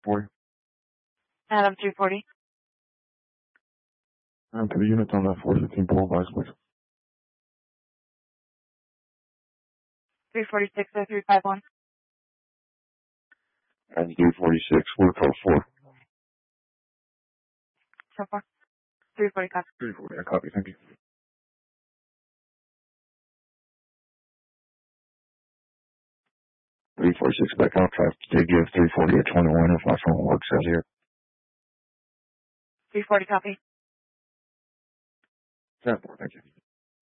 40. Adam 340. To the units on that 415 pole advise, please. 346 0351. And 346, we're code 4. So far. 340 copy. 340, I copy, thank you. 346 back out, traffic to give 340 at 21 if my phone works out here. 340 copy. 10-4, thank you.